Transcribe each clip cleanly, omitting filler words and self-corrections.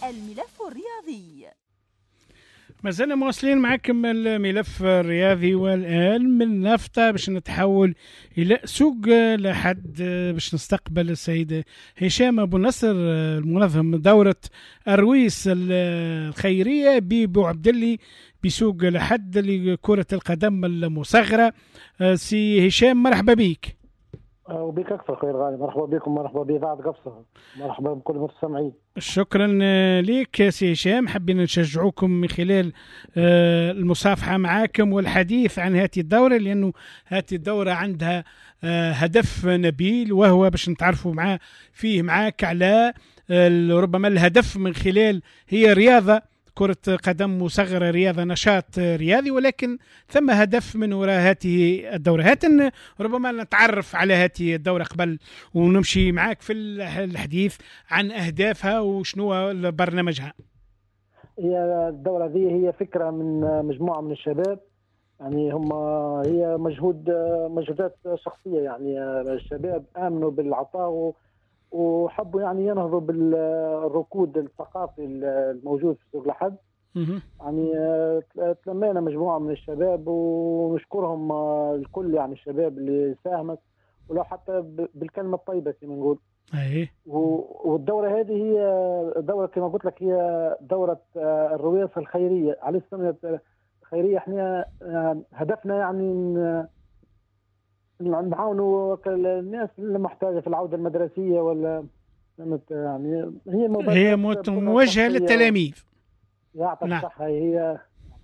الملف الرياضي. ما زلنا مواصلين معكم الملف الرياضي، والآن من نفطة باش نتحول إلى سوق لحد باش نستقبل السيد هشام أبو نصر المنظم دورة الرويس الخيرية ببو عبدلي بسوق لحد لكرة القدم المصغرة. سي هشام مرحبا بك. وبك أكثر خير غالي، مرحبا بكم، مرحبا بإذاعة قبصة، مرحبا بكل المستمعين. شكرا لك سي هشام، حابين نشجعوكم من خلال المصافحة معاكم والحديث عن هذه الدورة، لأنه هذه الدورة عندها هدف نبيل، وهو باش نتعرفوا فيه معاك على ربما الهدف من خلال هي رياضة كرة قدم مصغرة، رياضة نشاط رياضي، ولكن ثم هدف من وراء هذه الدورة. هاتن ربما نتعرف على هذه الدورة قبل ونمشي معك في الحديث عن أهدافها وشنو برنامجها. هي الدورة ذي هي فكرة من مجموعة من الشباب، يعني هي مجهودات شخصية، يعني الشباب آمنوا بالعطاء وحبوا يعني ينهضوا بالركود الثقافي الموجود في سوق لحد. يعني تلمينا مجموعة من الشباب ونشكرهم الكل، يعني الشباب اللي ساهمت ولو حتى بالكلمة الطيبة كما نقول. والدورة هذه هي دورة كما قلت لك، هي دورة الرويس الخيرية. على السنة الخيرية احنا هدفنا يعني نعاونوا الناس اللي محتاجة في العودة المدرسية، ولا يعني هي موجهة للتلاميذ. يعطيك الصحة. هي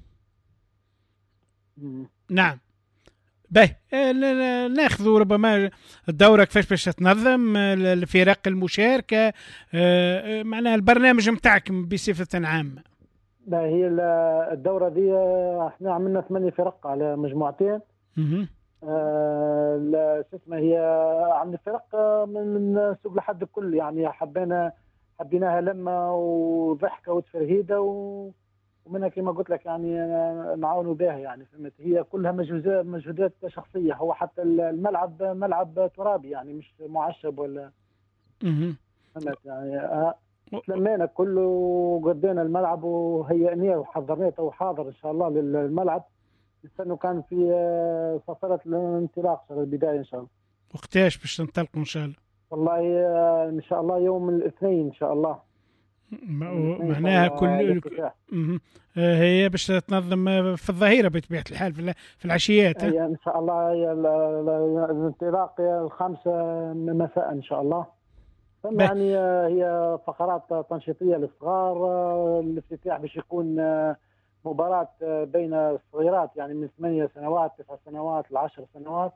نعم. به ناخذ ربما الدورة كيفاش باش تنظم، الفرق المشاركة، معناها البرنامج متاعكم بصفة عامة. هي الدورة دي احنا عملنا 8 فرق على مجموعتين. اسمها هي عن الفرق من سوق لحد الكل، يعني حبيناها لما وضحكة وتفرهيدة ومنها كما قلت لك يعني نعاونوا بها، يعني فهمت. هي كلها مجهودات شخصية. هو حتى الملعب ملعب ترابي، يعني مش معشب ولا فهمت. يعني تلمينا كله وقدينا الملعب وهيئناه وحضرناه وحاضر ان شاء الله للملعب. لسنه كان في صفرة الانطلاق البداية إن شاء الله. وقتاش باش تنطلقوا إن شاء الله؟ والله إن شاء الله يوم الاثنين إن شاء الله. معناها كل هي باش تنظم في الظهيرة بطبيعة الحال في العشيات. هي إن شاء الله هي الانطلاق 5 مساء إن شاء الله. يعني هي فقرات تنشيطية للصغار. الافتتاح باش يكون مباراة بين الصغيرات، يعني من 8 سنوات 9 سنوات ل 10 سنوات.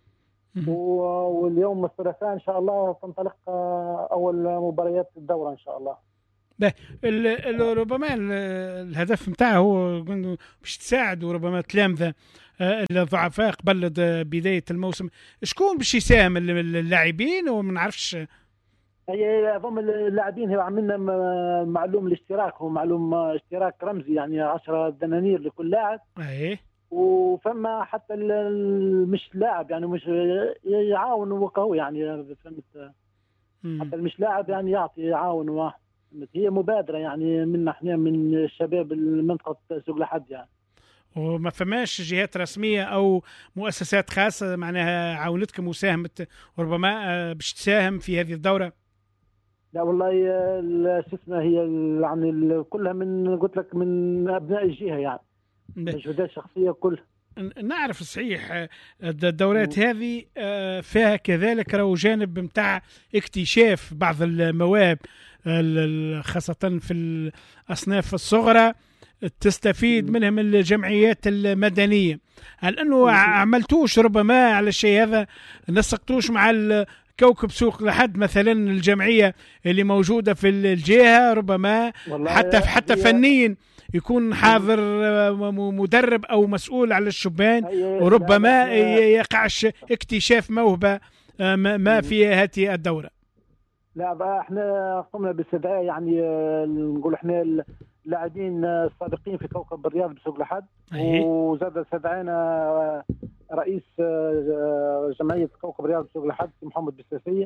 واليوم الثلاثاء إن شاء الله تنطلق أول مباريات الدورة إن شاء الله. ربما الهدف متاعه هو باش تساعد وربما تلامذة الضعفاء قبل بداية الموسم. شكون باش يساهم؟ اللاعبين وما نعرفش. هي اظن اللاعبين هي عملنا معلوم الاشتراك، هو معلوم اشتراك رمزي، يعني 10 دنانير لكل لاعب. وفما حتى مش لاعب يعني مش يعاون وقوي، يعني فهمت. حتى المش لاعب يعني يعاون. هي مبادرة يعني منا احنا من الشباب المنطقة سوق لحد يعني. وما فماش جهات رسمية أو مؤسسات خاصة معناها عاونتكم وساهمت وربما باش تساهم في هذه الدورة؟ لا والله شو اسمها هي يعني كلها من قلت لك من أبناء الجهة، يعني مجهودات شخصية كلها. نعرف صحيح الدورات هذه فيها كذلك راهو جانب متاع اكتشاف بعض المواهب، خاصة في الأصناف الصغرى تستفيد منهم الجمعيات المدنية. هل أنه عملتوش ربما على الشيء هذا، نسقتوش مع كوكب سوق لحد مثلا الجمعية اللي موجودة في الجهة، ربما حتى فنيا يكون حاضر مدرب أو مسؤول على الشبان، وربما يقع اكتشاف موهبة ما في هذه الدورة؟ لا احنا قمنا باستدعاء يعني نقول احنا اللاعبين السابقين في كوكب الرياض بسوق لحد، وزاد استدعينا رئيس جمعية كوكب الرياض بسوق لحد محمد بساسية،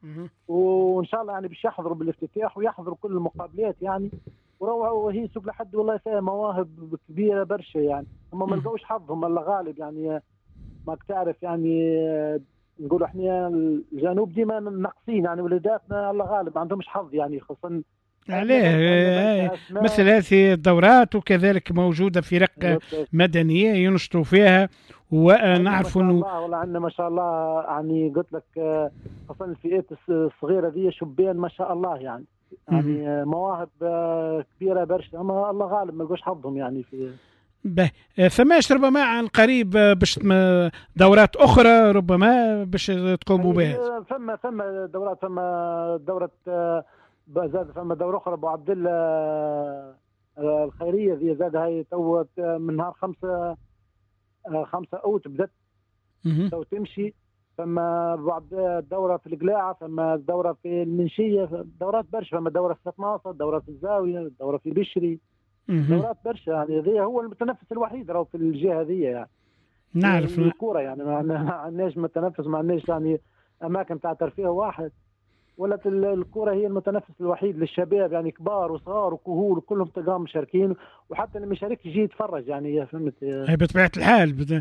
وان شاء الله يعني باش يحضروا بالافتتاح ويحضروا كل المقابلات يعني. وهي سوق لحد والله فيها مواهب كبيره برشا يعني، هم ما لقوش حظهم الا غالب يعني. ماك تعرف يعني نقولوا احنا الجنوب ديما ناقصين يعني، ولاداتنا الله غالب ما عندهمش حظ يعني، خاصه عليه مثل هذه الدورات، وكذلك موجودة فرق مدنية ينشطوا فيها، ونعرف انه والله عندنا ما شاء الله يعني. قلت لك خاصة الفئات الصغيرة ذي شبان ما شاء الله يعني مواهب كبيرة برشا، اما الله غالب ما لقوش حظهم يعني في ثماش. ربما عن قريب باش دورات اخرى ربما باش تقوموا بها. ثم دورات، ثم دورة زاد، ثم دورة أخرى أبو عبد الله الخيرية ذي زاد، هاي تو من نهار 5 أوت بدأت تو تمشي. ثم دورة في القلاعة، ثم دورة في المنشية، دورات برشا، ثم دورة في ناصر، دورة في الزاوية، دورة في بشري، دورات برشا يعني. ذي هو المتنفس الوحيد راهو في الجهة ذي يعني. نعرف الكورة يعني ما عندناش متنفس، ما عندناش يعني أماكن تاع ترفيه واحد، ولا الكرة هي المتنفس الوحيد للشباب يعني، كبار وصغار وكهول كلهم تلقاهم مشاركين، وحتى اللي مشارك يجي يتفرج يعني. فهمت؟ هي بطبيعة الحال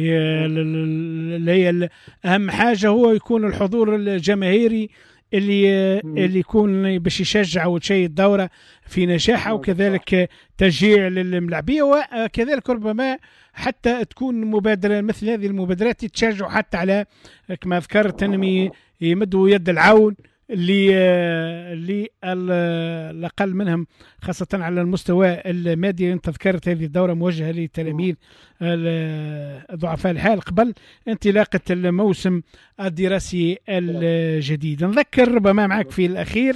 هي أهم حاجة هو يكون الحضور الجماهيري اللي يكون باش يشجع وتشيد الدورة في نجاحها، وكذلك تشجيع للملاعبية، وكذلك ربما حتى تكون مبادرة مثل هذه المبادرات تشجعوا حتى على كما ذكرت انهم يمدوا يد العون اللي الأقل منهم، خاصة على المستوى المادي. أنت ذكرت هذه الدورة موجهة للتلاميذ ضعفاء الحال قبل انطلاقة الموسم الدراسي الجديد. نذكر ربما معك في الأخير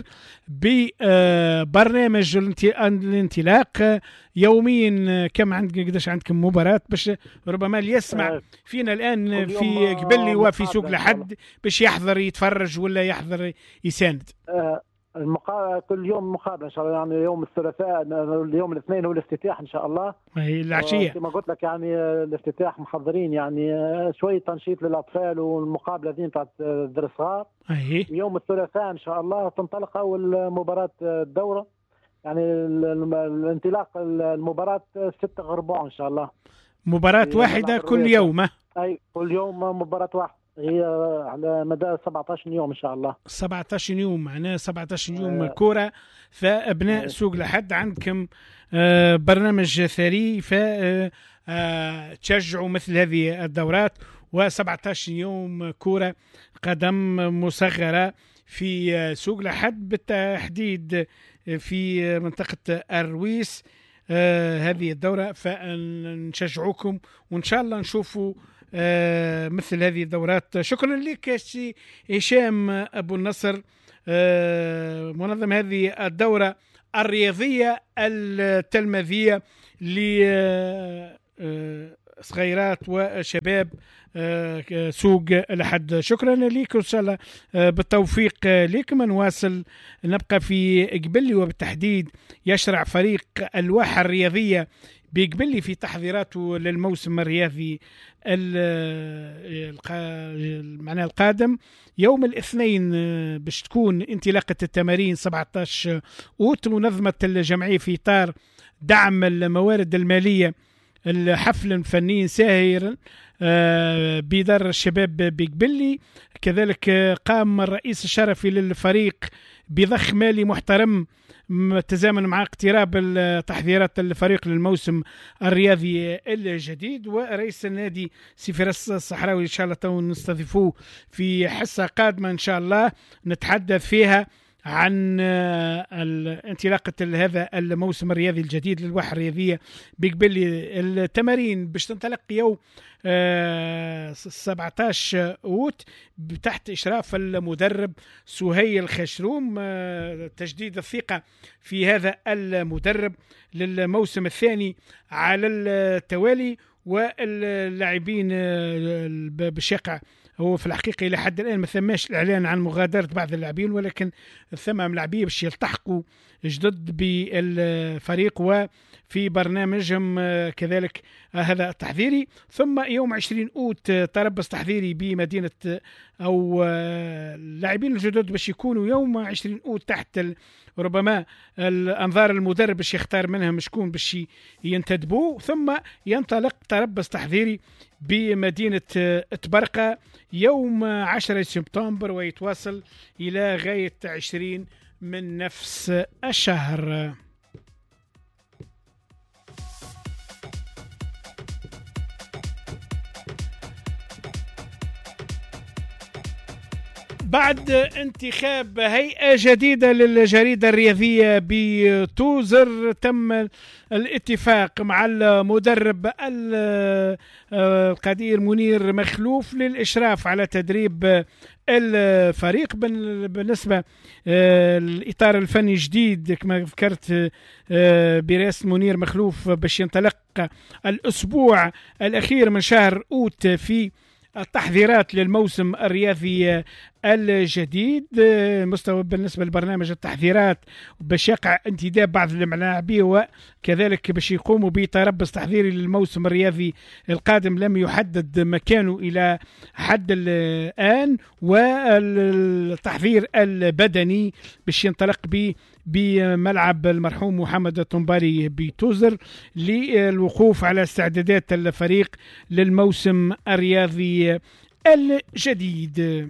ببرنامج الانطلاق يوميا، كم عندك قداش عندكم مباراة، باش ربما اللي يسمع فينا الآن في قبلي وفي سوق لحد باش يحضر يتفرج ولا يحضر يساند. كل يوم مقابله ان شاء الله يعني. يوم الثلاثاء، اليوم الاثنين هو الافتتاح ان شاء الله، هي العشيه كما قلت لك يعني. الافتتاح محضرين يعني شويه تنشيط للاطفال والمقابله ذي بتاعت الدرس صغار. يوم الثلاثاء ان شاء الله تنطلق اول مباراه الدوره يعني. الانطلاق المباراه 6 غرباء ان شاء الله، مباراه واحده كل يوم. اي كل يوم مباراه واحده، هي على مدى 17 يوم إن شاء الله. 17 يوم معناه 17 يوم كرة. فأبناء سوق لحد عندكم برنامج ثري، فتشجعوا مثل هذه الدورات، و17 يوم كرة قدم مصغرة في سوق لحد، بالتحديد في منطقة الرويس. هذه الدورة فنشجعوكم، وإن شاء الله نشوفوا مثل هذه الدورات. شكرا لك سي هشام أبو النصر، منظم هذه الدورة الرياضية التلميذية لصغيرات وشباب سوق لحد. شكرا لك، وإن شاء الله بالتوفيق لكم. نواصل نبقى في قبلي، وبالتحديد يشرع فريق الواحة الرياضية بيقبلي في تحضيراته للموسم الرياضي المعنى القادم. يوم الاثنين باش تكون انطلاقة التمارين 17 أوت، منظمة الجمعية في إطار دعم الموارد المالية الحفل فني ساهر بدار الشباب بقبلي. كذلك قام الرئيس الشرفي للفريق بضخ مالي محترم تزامن مع اقتراب تحضيرات الفريق للموسم الرياضي الجديد. ورئيس النادي سي فراس الصحراوي ان شاء الله نستضيفوه في حصة قادمة ان شاء الله نتحدث فيها عن انطلاقة هذا الموسم الرياضي الجديد للواحة الرياضية بقبلي. التمارين باش تنطلق يوم 17 أوت تحت إشراف المدرب سهيل الخشروم. تجديد الثقة في هذا المدرب للموسم الثاني على التوالي، واللاعبين باش يقع هو في الحقيقة إلى حد الآن ما ثماش الإعلان عن مغادرة بعض اللاعبين، ولكن ثم لاعبين باش يلتحقوا جدد بالفريق وفي برنامجهم كذلك هذا التحذيري. ثم يوم 20 أوت تربص تحذيري بمدينة أو اللاعبين الجدد باش يكونوا يوم 20 أوت تحت ربما الأنظار المدرب باش يختار منهم شكون باش ينتدبوا. ثم ينطلق تربص تحذيري بمدينة تبرقة يوم 10 سبتمبر ويتواصل إلى غاية 20 من نفس الشهر. بعد انتخاب هيئة جديدة للجريدة الرياضية بتوزر تم الاتفاق مع المدرب القدير منير مخلوف للإشراف على تدريب الفريق. بالنسبة الإطار الفني جديد كما ذكرت برئاسة منير مخلوف باش ينطلق الأسبوع الأخير من شهر أوت في التحضيرات للموسم الرياضي الجديد. مستوى بالنسبة لبرنامج التحضيرات باش يقع انتداب بعض اللاعبين وكذلك باش يقوموا بتربص تحضيري للموسم الرياضي القادم لم يحدد مكانه إلى حد الآن، والتحضير البدني باش ينطلق بملعب المرحوم محمد الطنباري بتوزر للوقوف على استعدادات الفريق للموسم الرياضي الجديد.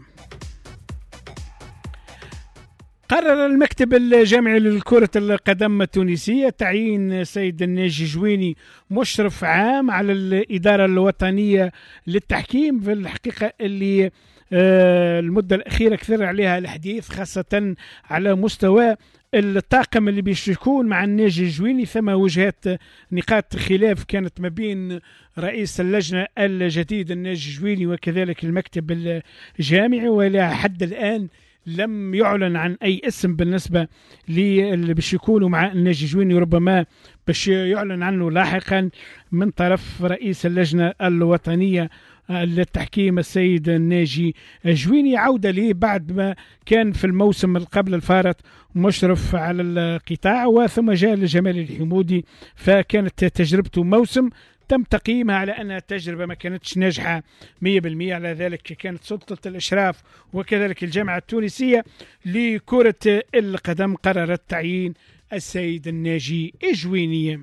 قرر المكتب الجامعي لكرة القدم التونسية تعيين سيد الناجي جويني مشرف عام على الإدارة الوطنية للتحكيم. في الحقيقة اللي المدة الأخيرة كثر عليها الحديث خاصة على مستوى الطاقم اللي بيشاركون مع الناجي الجويني. ثم وجهات نقاط خلاف كانت ما بين رئيس اللجنة الجديد الناجي الجويني وكذلك المكتب الجامعي، وإلى حد الآن لم يعلن عن أي اسم بالنسبة اللي باش يكونوا مع الناجي الجويني، ربما باش يعلن عنه لاحقا من طرف رئيس اللجنة الوطنية للتحكيم السيد الناجي الجويني. عودة ليه بعد ما كان في الموسم قبل الفارط مشرف على القطاع وثم جاء لجمال الحمودي، فكانت تجربته موسم تم تقييمها على أنها تجربة ما كانتش ناجحة 100%. على ذلك كانت سلطة الإشراف وكذلك الجامعة التونسية لكرة القدم قررت تعيين السيد الناجي الجويني.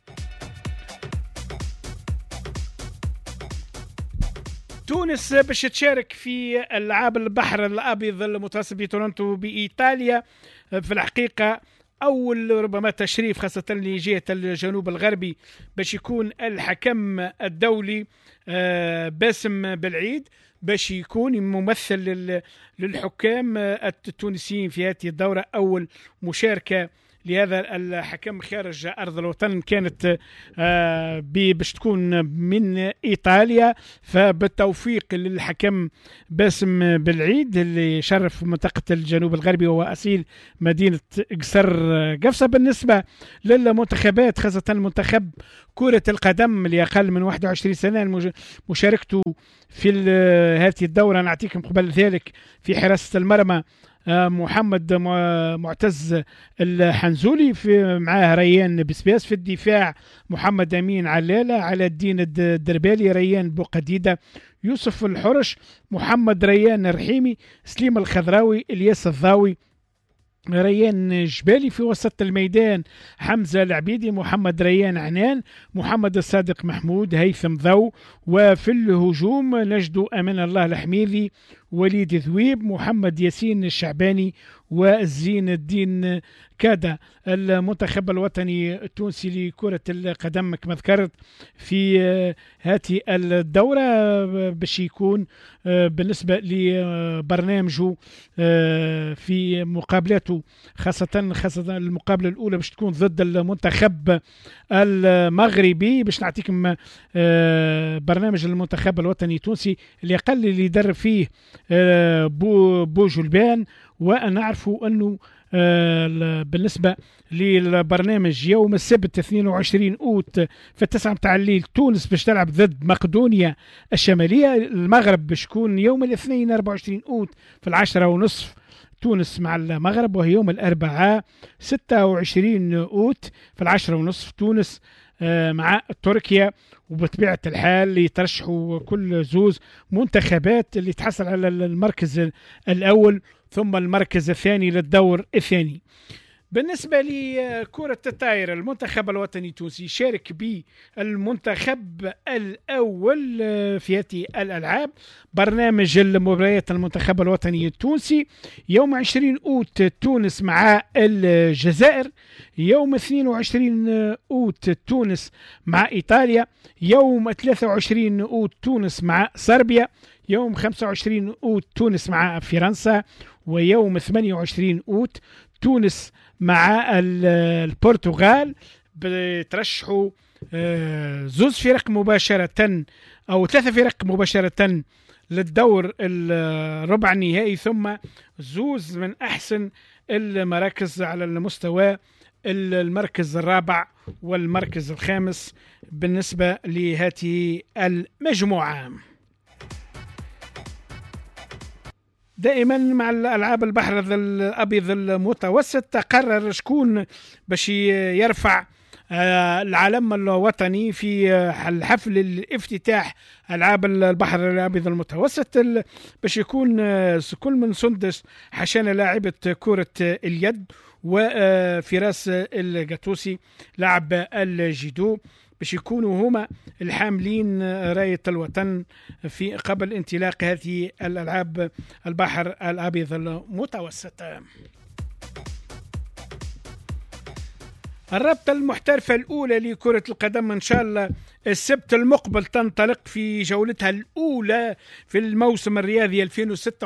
تونس باش تشارك في ألعاب البحر الأبيض المتوسط بتورونتو بإيطاليا. في الحقيقة أول ربما تشريف خاصة لجهة الجنوب الغربي باش يكون الحكم الدولي باسم بالعيد باش يكون ممثل للحكام التونسيين في هذه الدورة. أول مشاركة لهذا الحكم خارج أرض الوطن كانت باش تكون من إيطاليا، فبالتوفيق للحكم باسم بالعيد اللي شرف منطقة الجنوب الغربي وهو أصيل مدينة قصر قفصة. بالنسبة للمنتخبات خاصة المنتخب كرة القدم اللي أقل من 21 سنة مشاركته في هذه الدورة، نعطيكم قبل ذلك في حراسة المرمى محمد معتز الحنزولي، في معاه ريان بسباس، في الدفاع محمد أمين علالة، على الدين الدربالي، ريان بوقديدة، يوسف الحرش، محمد ريان الرحيمي، سليم الخضراوي، الياس الضاوي، ريان جبالي. في وسط الميدان حمزة العبيدي، محمد ريان عنان، محمد الصادق محمود، هيثم ضو. وفي الهجوم نجد أمان الله الحميدي، وليد ذويب، محمد ياسين الشعباني، وزين الدين كادا. المنتخب الوطني التونسي لكرة القدم كما ذكرت في هذه الدورة باش يكون بالنسبة لبرنامجه في مقابلاته خاصة المقابلة الأولى باش تكون ضد المنتخب المغربي. باش نعطيكم برنامج المنتخب الوطني التونسي اللي أقل اللي يدرب فيه بوجلبان، ونعرفوا أنه بالنسبة للبرنامج يوم السبت 22 أوت في 9 متاع الليل تونس باش تلعب ضد مقدونيا الشمالية. المغرب باش تكون يوم الاثنين 24 أوت في 10:30 تونس مع المغرب. وهي يوم الأربعاء 26 أوت في 10:30 تونس مع تركيا. وبطبيعة الحال يترشحوا كل زوز منتخبات اللي تحصل على المركز الأول ثم المركز الثاني للدور الثاني. بالنسبة لكرة الطائرة المنتخب الوطني التونسي شارك بالمنتخب الأول في هذه الألعاب. برنامج المباريات المنتخب الوطني التونسي يوم 20 أوت تونس مع الجزائر، يوم 22 أوت تونس مع إيطاليا، يوم 23 أوت تونس مع صربيا، يوم 25 أوت تونس مع فرنسا، ويوم 28 أوت تونس مع البرتغال. بترشحوا زوز فرق مباشرة أو 3 فرق مباشرة للدور الربع النهائي، ثم زوز من أحسن المراكز على المستوى المركز الرابع والمركز الخامس بالنسبة لهذه المجموعة. دائما مع الألعاب البحر الأبيض المتوسط تقرر شكون باش يرفع العلم الوطني في الحفل الافتتاح ألعاب البحر الأبيض المتوسط، باش يكون كل من سندس حشان لاعبة كرة اليد وفراس القطوسي لاعب الجيدو باش يكونوا هما الحاملين راية الوطن في قبل انطلاق هذه الألعاب البحر الأبيض المتوسط. الرابطة المحترفة الأولى لكرة القدم إن شاء الله السبت المقبل تنطلق في جولتها الأولى في الموسم الرياضي 2026-2027.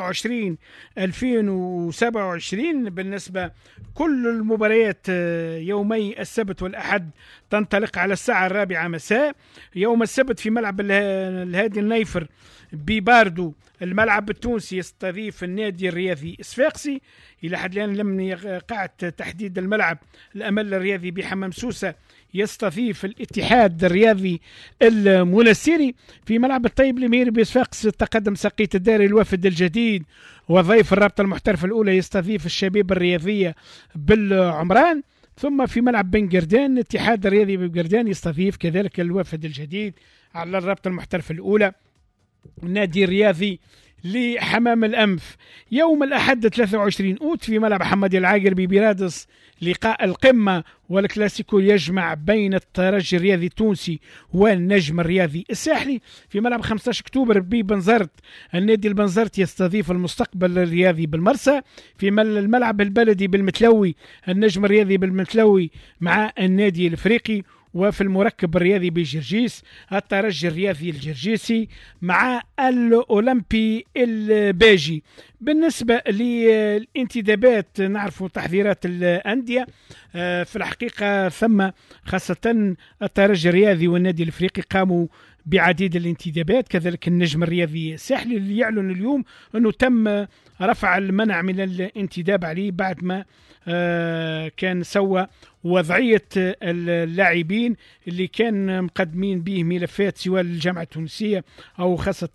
بالنسبة كل المباريات يومي السبت والأحد تنطلق على الساعة 4 مساء. يوم السبت في ملعب الهادي النيفر بباردو الملعب التونسي يستضيف النادي الرياضي الصفاقسي. إلى حد الآن لم يقع تحديد الملعب. الأمل الرياضي بحمام سوسة يستضيف الاتحاد الرياضي المنسيري. في ملعب الطيب الأميري بصفاقس تقدم سقية الداري الوافد الجديد وضيف الرابطة المحترفة الأولى يستضيف الشباب الرياضية بالعمران. ثم في ملعب بن قردان الاتحاد الرياضي بن قردان يستضيف كذلك الوافد الجديد على الرابطة المحترفة الأولى النادي الرياضي لحمام الأنف. يوم الأحد 23 أوت في ملعب حمادي العاقر ببرادس لقاء القمة والكلاسيكو يجمع بين الترجي الرياضي التونسي والنجم الرياضي الساحلي. في ملعب 15 أكتوبر ببنزرت النادي البنزرت يستضيف المستقبل الرياضي بالمرسى. في الملعب البلدي بالمتلوي النجم الرياضي بالمتلوي مع النادي الافريقي. وفي المركب الرياضي بجرجيس الترجي الرياضي الجرجيسي مع الأولمبي الباجي. بالنسبة للانتدابات نعرف تحذيرات الأندية في الحقيقة ثم خاصة الترجي الرياضي والنادي الافريقي قاموا بعديد الانتدابات، كذلك النجم الرياضي الساحلي اللي يعلن اليوم أنه تم رفع المنع من الانتداب عليه بعد ما كان سوى وضعية اللاعبين اللي كان مقدمين به ملفات سواء للجامعة التونسية أو خاصة